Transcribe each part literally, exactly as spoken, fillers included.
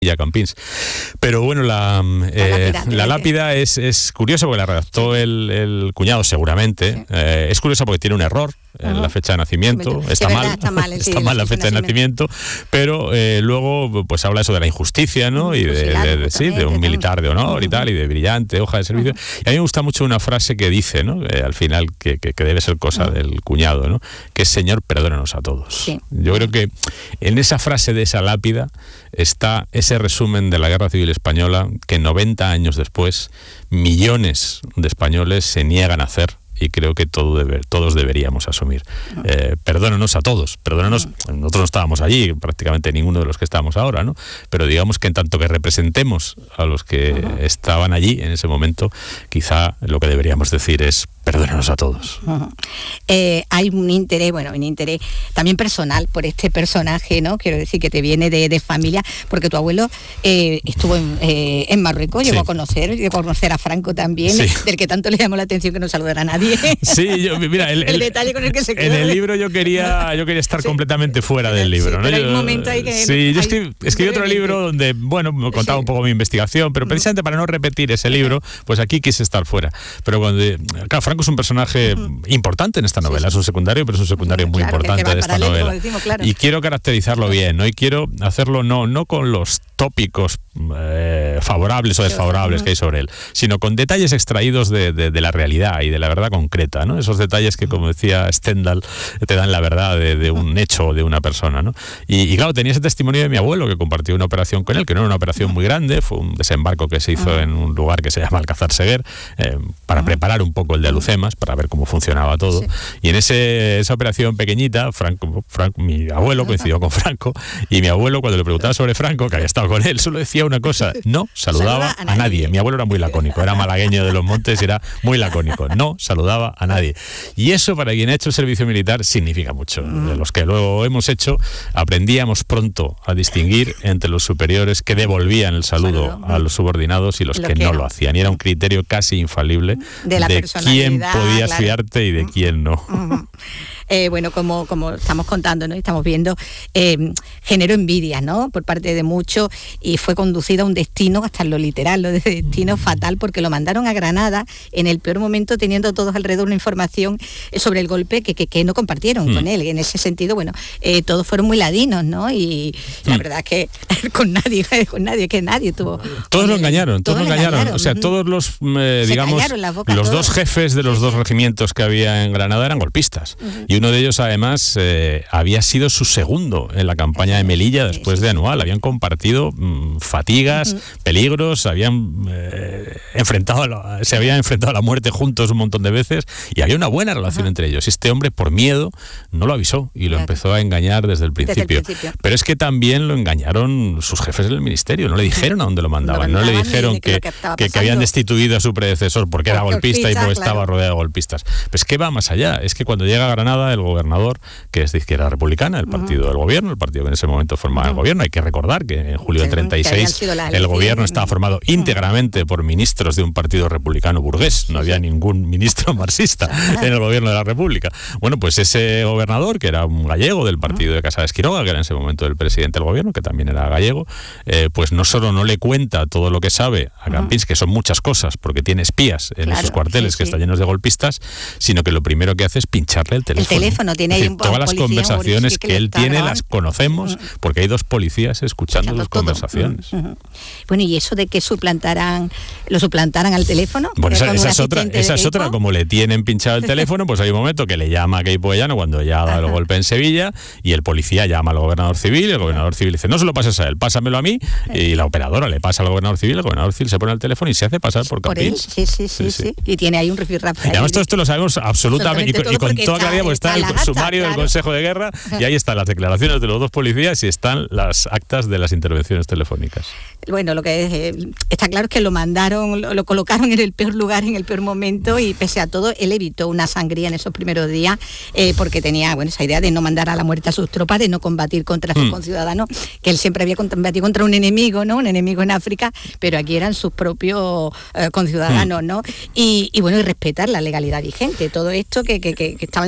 a Campins. Pero bueno, la, eh, la lápida, la lápida es, es curiosa porque la redactó sí. el, el cuñado seguramente. Sí. Eh, es curiosa porque tiene un error en uh-huh. la fecha de nacimiento. Está sí, mal, verdad, está mal, está sí, mal la fecha de nacimiento, pero eh, luego pues habla eso de la injusticia, ¿no? Y de, de, de, sí, de un militar de honor uh-huh. y tal, y de brillante hoja de servicio. Uh-huh. Y a mí me gusta mucho una frase que dice, ¿no? Eh, al final, que, que, que debe ser cosa uh-huh. del cuñado, ¿no? Que es: Señor, perdónanos a todos. Sí. Yo creo que en esa frase de esa lápida está ese resumen de la Guerra Civil Española que noventa años después millones de españoles se niegan a hacer, y creo que todo debe, todos deberíamos asumir. Eh, perdónanos a todos, perdónanos, nosotros no estábamos allí, prácticamente ninguno de los que estamos ahora, ¿no? Pero digamos que en tanto que representemos a los que uh-huh. estaban allí en ese momento, quizá lo que deberíamos decir es: perdónanos a todos. Uh-huh. Eh, hay un interés, bueno, un interés también personal por este personaje, ¿no? Quiero decir que te viene de, de familia, porque tu abuelo eh, estuvo en, eh, en Marruecos, llegó sí. a conocer, llegó a conocer a Franco también, sí. del que tanto le llamó la atención que no saludara a nadie. Sí, yo, mira, el, el, el detalle con el que se quedó. En el libro yo quería, yo quería estar sí. completamente fuera del libro, sí, ¿no? Pero hay yo, un momento ahí que... Sí, yo escribí, escribí otro libro donde, bueno, me contaba sí. un poco mi investigación, pero precisamente para no repetir ese libro, pues aquí quise estar fuera. Pero cuando... Claro, Franco es un personaje uh-huh. importante en esta novela, sí. es un secundario, pero es un secundario muy claro, importante de esta paralelo, novela. Decimos, claro. Y quiero caracterizarlo bien, ¿no? Y quiero hacerlo no, no con los tópicos eh, favorables o desfavorables uh-huh. que hay sobre él, sino con detalles extraídos de, de, de la realidad y de la verdad concreta, ¿no? Esos detalles que, como decía Stendhal, te dan la verdad de, de un hecho o de una persona, ¿no? Y, y claro, tenía ese testimonio de mi abuelo, que compartió una operación con él, que no era una operación muy grande, fue un desembarco que se hizo en un lugar que se llama Alcázar Seguer, eh, para preparar un poco el de Alucemas, para ver cómo funcionaba todo. Sí. Y en ese, esa operación pequeñita, Franco, Franco, mi abuelo coincidió con Franco, y mi abuelo, cuando le preguntaba sobre Franco, que había estado con él, solo decía una cosa: no saludaba a nadie. a nadie. Mi abuelo era muy lacónico, era malagueño de los Montes y era muy lacónico, no saludaba a nadie. Y eso, para quien ha hecho el servicio militar, significa mucho. De los que luego hemos hecho, aprendíamos pronto a distinguir entre los superiores que devolvían el saludo a los subordinados y los que no lo hacían. Y era un criterio casi infalible de, la de quién podías claro. fiarte y de quién no. Uh-huh. Eh, bueno, como, como estamos contando, ¿no? Estamos viendo, eh, generó envidia, ¿no? Por parte de muchos, y fue conducido a un destino, hasta en lo literal, lo de destino fatal, porque lo mandaron a Granada en el peor momento, teniendo todos alrededor una información sobre el golpe que, que, que no compartieron mm. con él. Y en ese sentido, bueno, eh, todos fueron muy ladinos, ¿no? Y mm. la verdad es que con nadie, con nadie, que nadie tuvo... Todos lo engañaron, todos, todos lo engañaron. engañaron. O sea, todos los, eh, digamos, los todos. dos jefes de los sí, dos sí. regimientos que había en Granada eran golpistas. Uh-huh. Y uno de ellos, además, eh, había sido su segundo en la campaña de Melilla después de Anual. Habían compartido mmm, fatigas, uh-huh. peligros, habían eh, enfrentado a la, se habían enfrentado a la muerte juntos un montón de veces, y había una buena relación uh-huh. entre ellos. Y este hombre, por miedo, no lo avisó y lo claro. empezó a engañar desde el principio. Desde el principio. Pero es que también lo engañaron sus jefes del ministerio. No le dijeron a dónde lo mandaban. No, no le dijeron que, que, que, que habían destituido a su predecesor porque era golpista golpista, y porque claro. estaba rodeado de golpistas. Pues que va más allá. Es que cuando llega a Granada, el gobernador, que es de izquierda republicana, el partido uh-huh. del gobierno, el partido que en ese momento formaba uh-huh. el gobierno, hay que recordar que en julio del treinta y seis el gobierno estaba formado uh-huh. íntegramente por ministros de un partido republicano burgués. No había ningún ministro marxista en el gobierno de la República. Bueno, pues ese gobernador, que era un gallego del partido de Casades Quiroga, que era en ese momento el presidente del gobierno, que también era gallego, eh, pues no solo no le cuenta todo lo que sabe a Campins, uh-huh. que son muchas cosas, porque tiene espías en claro, esos cuarteles sí, que sí. están llenos de golpistas, sino que lo primero que hace es pincharle el teléfono. El teléfono tiene es ahí decir, todas las conversaciones que, que él tiene grabando. Las conocemos, uh-huh. porque hay dos policías escuchando sus conversaciones. Uh-huh. Bueno, y eso de que suplantaran, lo suplantaran al teléfono. Bueno, esa, esa es otra, esa es otra, como le tienen pinchado el teléfono, pues hay un momento que le llama a Keipo Llano cuando ya ha dado el golpe en Sevilla, y el policía llama al gobernador civil, y el gobernador civil dice: no se lo pases a él, pásamelo a mí, y la operadora le pasa al gobernador civil, el gobernador civil se pone al teléfono y se hace pasar por Campins. Sí, sí, sí, sí, sí. Y tiene ahí un rifirrafe. Y además todo esto lo sabemos absolutamente, absolutamente y, y con toda claridad, porque está, está el sumario claro. del Consejo de Guerra, y ahí están las declaraciones de los dos policías y están las actas de las intervenciones telefónicas. Bueno, lo que es, eh, está claro es que lo mandaron, lo, lo colocaron en el peor lugar, en el peor momento, y pese a todo, él evitó una sangría en esos primeros días, eh, porque tenía bueno esa idea de no mandar a la muerte a sus tropas, de no combatir contra sus mm. conciudadanos, que él siempre había combatido contra un enemigo, ¿no? Un enemigo en África, pero aquí eran sus propios eh, conciudadanos, mm. ¿no? Y, y bueno, y respetar la legalidad vigente, todo esto que, que, que, que estaba en su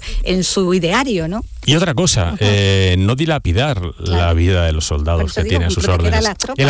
en su ideario, ¿no? Y otra cosa, uh-huh. eh, no dilapidar claro. la vida de los soldados que digo, tienen sus órdenes.